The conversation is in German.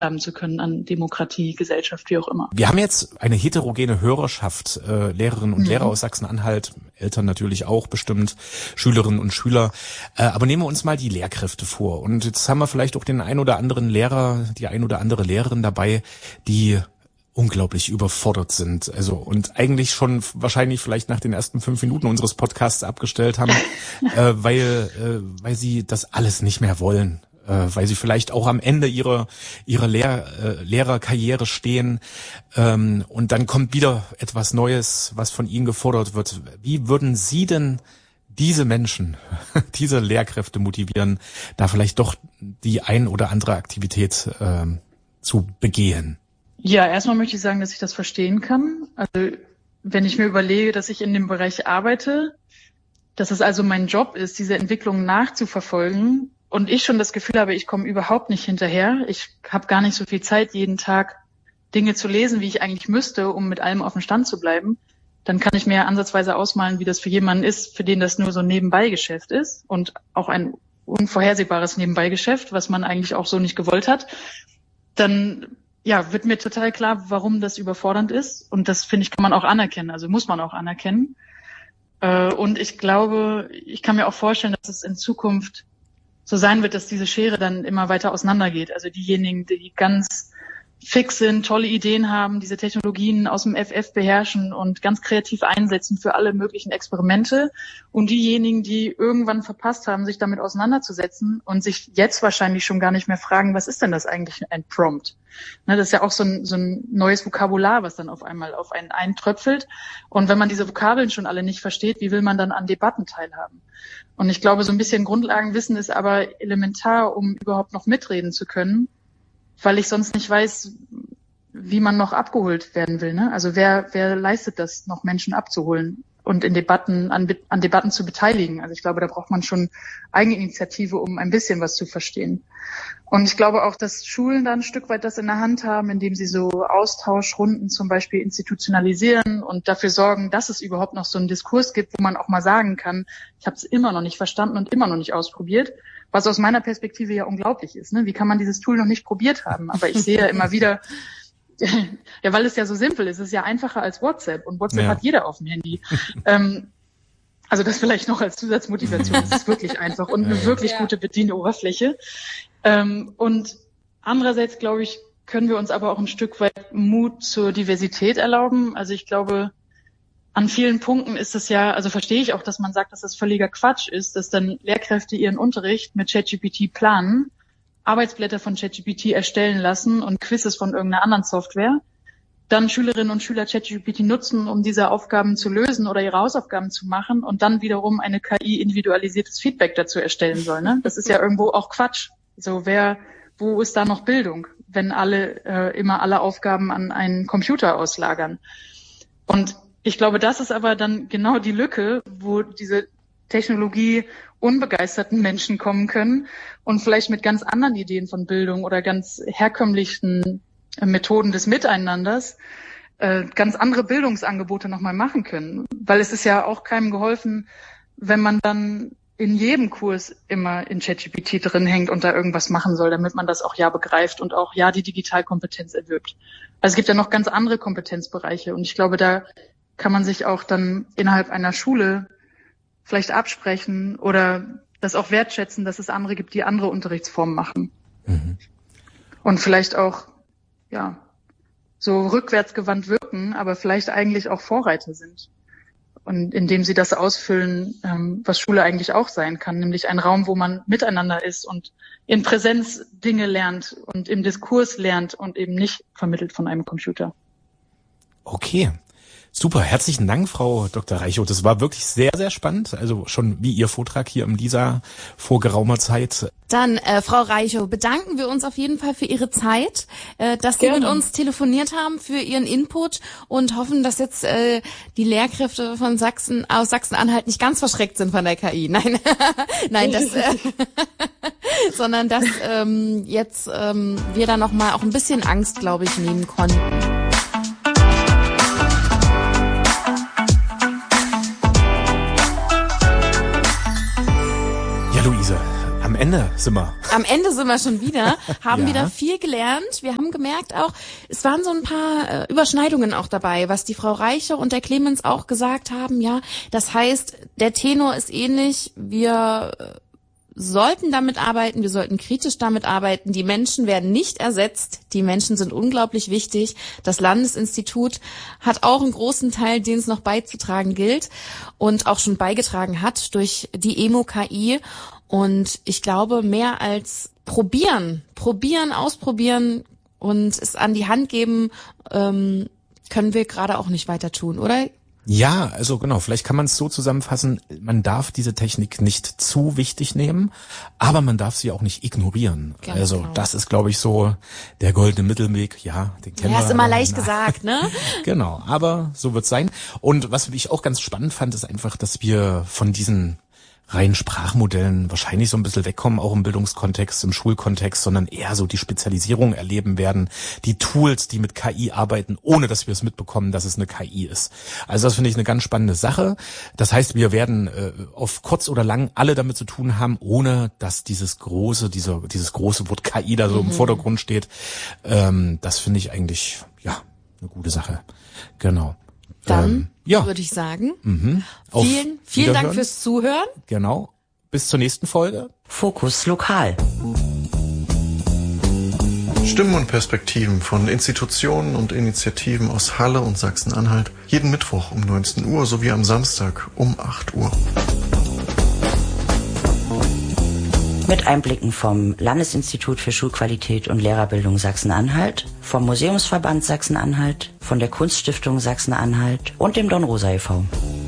haben zu können an Demokratie, Gesellschaft, wie auch immer. Wir haben jetzt eine heterogene Hörerschaft, Lehrerinnen und Lehrer aus Sachsen-Anhalt, Eltern natürlich auch bestimmt, Schülerinnen und Schüler. Aber nehmen wir uns mal die Lehrkräfte vor. Und jetzt haben wir vielleicht auch den ein oder anderen Lehrer, die ein oder andere Lehrerin dabei, die unglaublich überfordert sind. Also und eigentlich schon wahrscheinlich vielleicht nach den ersten 5 Minuten unseres Podcasts abgestellt haben, weil sie das alles nicht mehr wollen. Weil sie vielleicht auch am Ende ihrer Lehrerkarriere stehen, und dann kommt wieder etwas Neues, was von ihnen gefordert wird. Wie würden Sie denn diese Menschen, diese Lehrkräfte motivieren, da vielleicht doch die ein oder andere Aktivität zu begehen? Ja, erstmal möchte ich sagen, dass ich das verstehen kann. Also wenn ich mir überlege, dass ich in dem Bereich arbeite, dass es also mein Job ist, diese Entwicklung nachzuverfolgen, und ich schon das Gefühl habe, ich komme überhaupt nicht hinterher. Ich habe gar nicht so viel Zeit, jeden Tag Dinge zu lesen, wie ich eigentlich müsste, um mit allem auf dem Stand zu bleiben. Dann kann ich mir ansatzweise ausmalen, wie das für jemanden ist, für den das nur so ein Nebenbeigeschäft ist und auch ein unvorhersehbares Nebenbeigeschäft, was man eigentlich auch so nicht gewollt hat. Dann wird mir total klar, warum das überfordernd ist. Und das, finde ich, kann man auch anerkennen. Also muss man auch anerkennen. Und ich glaube, ich kann mir auch vorstellen, dass es in Zukunft so sein wird, dass diese Schere dann immer weiter auseinandergeht. Also diejenigen, die ganz fix sind, tolle Ideen haben, diese Technologien aus dem FF beherrschen und ganz kreativ einsetzen für alle möglichen Experimente. Und diejenigen, die irgendwann verpasst haben, sich damit auseinanderzusetzen und sich jetzt wahrscheinlich schon gar nicht mehr fragen, was ist denn das eigentlich ein Prompt? Ne, das ist ja auch so ein neues Vokabular, was dann auf einmal auf einen eintröpfelt. Und wenn man diese Vokabeln schon alle nicht versteht, wie will man dann an Debatten teilhaben? Und ich glaube, so ein bisschen Grundlagenwissen ist aber elementar, um überhaupt noch mitreden zu können, weil ich sonst nicht weiß, wie man noch abgeholt werden will. Ne? Also wer leistet das, noch Menschen abzuholen und in Debatten, an Debatten zu beteiligen? Also ich glaube, da braucht man schon Eigeninitiative, um ein bisschen was zu verstehen. Und ich glaube auch, dass Schulen da ein Stück weit das in der Hand haben, indem sie so Austauschrunden zum Beispiel institutionalisieren und dafür sorgen, dass es überhaupt noch so einen Diskurs gibt, wo man auch mal sagen kann, ich habe es immer noch nicht verstanden und immer noch nicht ausprobiert, was aus meiner Perspektive ja unglaublich ist. Ne? Wie kann man dieses Tool noch nicht probiert haben? Aber ich sehe ja immer wieder, ja, weil es ja so simpel ist, es ist ja einfacher als WhatsApp und WhatsApp hat jeder auf dem Handy. Also das vielleicht noch als Zusatzmotivation, es ist wirklich einfach und eine wirklich gute Bedienoberfläche. Und andererseits, glaube ich, können wir uns aber auch ein Stück weit Mut zur Diversität erlauben. Also ich glaube, an vielen Punkten ist es ja, also verstehe ich auch, dass man sagt, dass das völliger Quatsch ist, dass dann Lehrkräfte ihren Unterricht mit ChatGPT planen, Arbeitsblätter von ChatGPT erstellen lassen und Quizzes von irgendeiner anderen Software, dann Schülerinnen und Schüler ChatGPT nutzen, um diese Aufgaben zu lösen oder ihre Hausaufgaben zu machen und dann wiederum eine KI individualisiertes Feedback dazu erstellen soll. Ne? Das ist ja irgendwo auch Quatsch. So, wo ist da noch Bildung, wenn alle immer alle Aufgaben an einen Computer auslagern? Und ich glaube, das ist aber dann genau die Lücke, wo diese Technologie unbegeisterten Menschen kommen können und vielleicht mit ganz anderen Ideen von Bildung oder ganz herkömmlichen Methoden des Miteinanders ganz andere Bildungsangebote nochmal machen können. Weil es ist ja auch keinem geholfen, wenn man dann in jedem Kurs immer in ChatGPT drin hängt und da irgendwas machen soll, damit man das auch begreift und auch die Digitalkompetenz erwirbt. Also es gibt ja noch ganz andere Kompetenzbereiche und ich glaube, da kann man sich auch dann innerhalb einer Schule vielleicht absprechen oder das auch wertschätzen, dass es andere gibt, die andere Unterrichtsformen machen. Mhm. Und vielleicht auch, so rückwärtsgewandt wirken, aber vielleicht eigentlich auch Vorreiter sind. Und indem sie das ausfüllen, was Schule eigentlich auch sein kann, nämlich ein Raum, wo man miteinander ist und in Präsenz Dinge lernt und im Diskurs lernt und eben nicht vermittelt von einem Computer. Okay. Super, herzlichen Dank, Frau Dr. Reichow. Das war wirklich sehr, sehr spannend. Also schon wie Ihr Vortrag hier im LISA vor geraumer Zeit. Dann, Frau Reichow, bedanken wir uns auf jeden Fall für Ihre Zeit, dass Sie mit uns telefoniert haben, für Ihren Input und hoffen, dass jetzt die Lehrkräfte von aus Sachsen-Anhalt nicht ganz verschreckt sind von der KI. Nein, nein, sondern dass jetzt wir da noch mal auch ein bisschen Angst, glaube ich, nehmen konnten. Ende sind wir. Am Ende sind wir schon wieder, haben Ja. wieder viel gelernt. Wir haben gemerkt auch, es waren so ein paar Überschneidungen auch dabei, was die Frau Reiche und der Clemens auch gesagt haben. Ja, das heißt, der Tenor ist ähnlich. Wir sollten damit arbeiten, wir sollten kritisch damit arbeiten. Die Menschen werden nicht ersetzt. Die Menschen sind unglaublich wichtig. Das Landesinstitut hat auch einen großen Teil, den es noch beizutragen gilt und auch schon beigetragen hat durch die Emo-KI. Und ich glaube, mehr als probieren, ausprobieren und es an die Hand geben, können wir gerade auch nicht weiter tun, oder? Ja, also genau, vielleicht kann man es so zusammenfassen, man darf diese Technik nicht zu wichtig nehmen, aber man darf sie auch nicht ignorieren. Ganz also genau. das ist, glaube ich, so der goldene Mittelweg. Ja, den kennen wir. Ja, ist immer leicht gesagt, ne? Genau, aber so wird's sein. Und was ich auch ganz spannend fand, ist einfach, dass wir von diesen reinen Sprachmodellen wahrscheinlich so ein bisschen wegkommen, auch im Bildungskontext, im Schulkontext, sondern eher so die Spezialisierung erleben werden, die Tools, die mit KI arbeiten, ohne dass wir es mitbekommen, dass es eine KI ist. Also das finde ich eine ganz spannende Sache. Das heißt, wir werden auf kurz oder lang alle damit zu tun haben, ohne dass dieses große Wort KI da so im Vordergrund steht. Das finde ich eigentlich, ja, eine gute Sache. Genau. Dann ja. würde ich sagen, Auf vielen Dank Wiederhören. fürs Zuhören. Genau. Bis zur nächsten Folge. Fokus Lokal. Stimmen und Perspektiven von Institutionen und Initiativen aus Halle und Sachsen-Anhalt. Jeden Mittwoch um 19 Uhr sowie am Samstag um 8 Uhr. Mit Einblicken vom Landesinstitut für Schulqualität und Lehrerbildung Sachsen-Anhalt, vom Museumsverband Sachsen-Anhalt, von der Kunststiftung Sachsen-Anhalt und dem Don Rosa e.V.